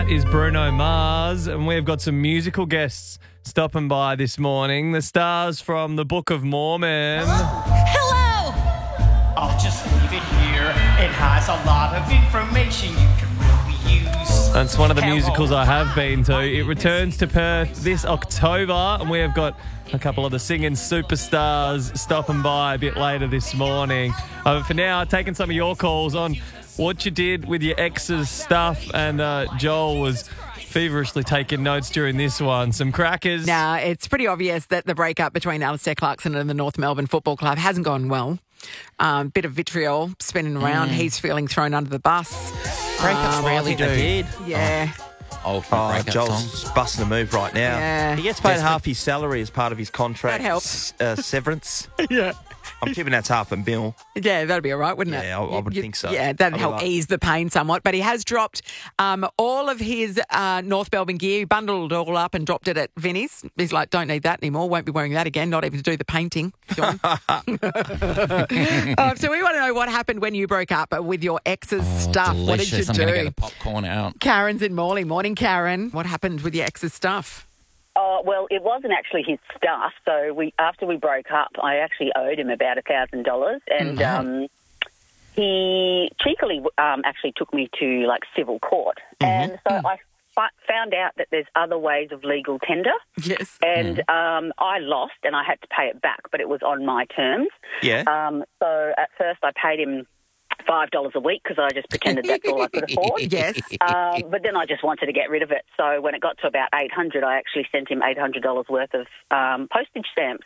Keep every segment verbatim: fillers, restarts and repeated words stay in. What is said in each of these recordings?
That is Bruno Mars, and we've got some musical guests stopping by this morning. The stars from the Book of Mormon. Hello! I'll just leave it here. It has a lot of information you can really use. That's one of the Hello. musicals I have been to. It returns to Perth this October, and we have got a couple of the singing superstars stopping by a bit later this morning. Uh, for now, taking some of your calls on what you did with your ex's stuff, and uh, Joel was feverishly taking notes during this one. Some crackers. Now, it's pretty obvious that the breakup between Alistair Clarkson and the North Melbourne Football Club hasn't gone well. Um, bit of vitriol spinning around. Mm. He's feeling thrown under the bus. Breakups um, rarely do. did. Yeah. Old Oh, breakup Joel's songs. busting a move right now. Yeah. He gets paid half his salary as part of his contract. That helps. Uh, severance. Yeah. I'm tipping that's half a mil. Yeah, that'd be all right, wouldn't it? Yeah, I- I would think so. Yeah, that'd I help would like- ease the pain somewhat. But he has dropped um, all of his uh, North Melbourne gear. He bundled it all up and dropped it at Vinnie's. He's like, don't need that anymore. Won't be wearing that again. Not even to do the painting. John. um, so we want to know what happened when you broke up with your ex's Oh, stuff. What did you delicious. I'm do? going to get the popcorn out. Karen's in Morley. Morning, Karen. What happened with your ex's stuff? Oh, well, it wasn't actually his stuff. So we, after we broke up, I actually owed him about a thousand dollars, and Mm-hmm. um, he cheekily um, actually took me to like civil court, Mm-hmm. and so I f- found out that there's other ways of legal tender, Yes. and um, I lost, and I had to pay it back, but it was on my terms. Yeah. Um, so at first, I paid him five dollars a week because I just pretended that's all I could afford. Yes. Um, but then I just wanted to get rid of it. So when it got to about eight hundred dollars, I actually sent him eight hundred dollars worth of um, postage stamps.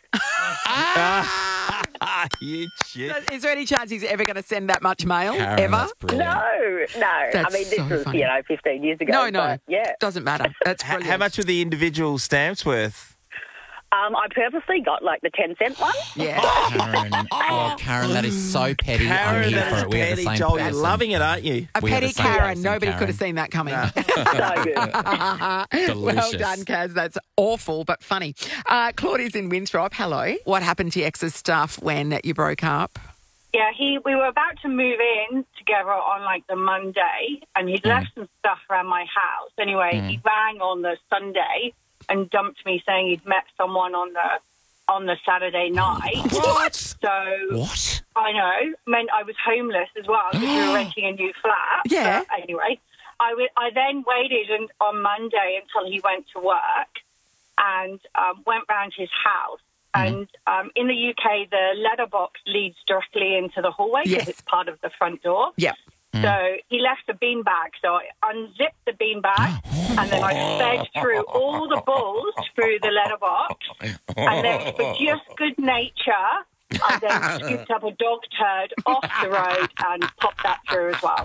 Ah, you shit. Is there any chance he's ever going to send that much mail? Karen, ever? that's brilliant. No, no. That's I mean, this so was, funny. you know, fifteen years ago. No, no. but, yeah. Doesn't matter. That's H- brilliant. How much were the individual stamps worth? Um, I purposely got like the ten cent one. Yeah. Karen. Oh, Karen, that is so petty. I'm Karen, here that for is it. We have the petty, same Joel. You're person. loving it, aren't you? A We have petty the same Karen. person, Nobody Karen. could have seen that coming. So good. well Delicious. done, Kaz. That's awful, but funny. Uh, Claudia's in Winthrop. Hello. What happened to your ex's stuff when you broke up? Yeah, he. We were about to move in together on like the Monday, and he'd left some stuff around my house. Anyway, he rang on the Sunday and dumped me, saying he'd met someone on the on the Saturday night. What? So What? I know, meant I was homeless as well because we were renting a new flat. Yeah. But anyway, I, w- I then waited and, on Monday until he went to work and um, went round his house. And um, in the U K, the letterbox leads directly into the hallway because Yes. it's part of the front door. Yeah. So he left the beanbag. So I unzipped the beanbag and then I fed through all the balls through the letterbox. And then for just good nature, I then scooped up a dog turd off the road and popped that through as well.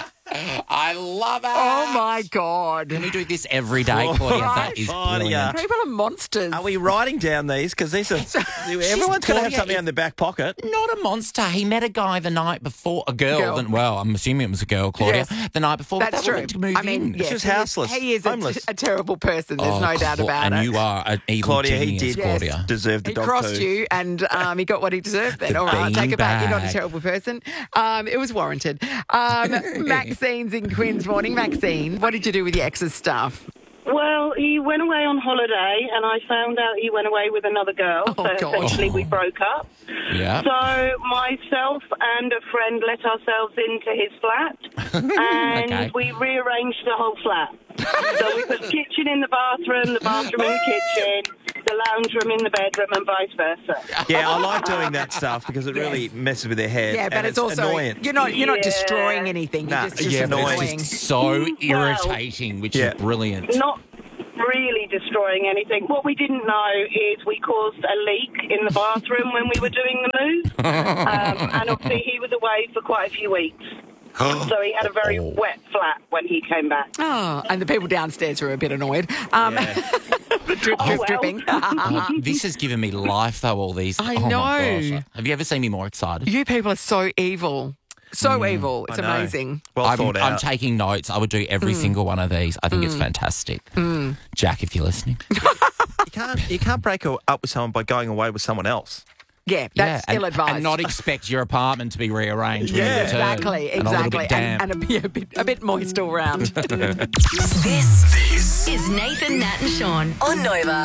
I love it. Oh, my God. Can we do this every day, Claudia? That is Claudia. brilliant. People are monsters. Are we writing down these? Because these are. Everyone's going to have Claudia something is- in their back pocket. Not a monster. He met a guy the night before, a girl. Girl. Then, well, I'm assuming it was a girl, Claudia. Yes. The night before. That's they were true. meant to move I mean, in. yes, She was he is- houseless, He is a, homeless. a terrible person. There's Oh, no doubt Cla- about and it. And you are an evil Claudia, he genius, did Claudia. deserve the He dog crossed poo. you and um, he got what he deserved then. The All right, take it back. You're not a beanbag. terrible person. Um, it was warranted. Um, Maxine's in Queen's. Morning, Maxine. What did you do with your ex's stuff? Well, he went away on holiday, and I found out he went away with another girl. Oh, so God. essentially, we broke up. Yeah. So myself and a friend let ourselves into his flat, and Okay. we rearranged the whole flat. So we put the kitchen in the bathroom, the bathroom in the kitchen, the lounge room in the bedroom, and vice versa. Yeah, I like doing that stuff because it really messes with their head. Yeah, but and it's, also annoying. you're not you're not Yeah. destroying anything. You're Nah, just, just yeah, but it's annoying. It's so irritating, which Yeah. is brilliant. Not really destroying anything. What we didn't know is we caused a leak in the bathroom when we were doing the move. Um, and obviously he was away for quite a few weeks. So he had a very wet flat when he came back. Oh, and the people downstairs were a bit annoyed. Um, the drip, Oh, drip, well. dripping. Oh, this has given me life, though, all these. I oh My know. gosh. Have you ever seen me more excited? You people are so evil. So evil. It's I know. amazing. Well I'm, thought I'm out. taking notes. I would do every single one of these. I think it's fantastic. Jack, if you're listening. you can't you can't break up with someone by going away with someone else. Yeah, that's and, ill-advised. And not expect your apartment to be rearranged when you return. Exactly, And a little bit exactly. damp. And, and, a, bit- a, bit, a bit moist all round. This, this is Nathan, Nat and Sean on Nova.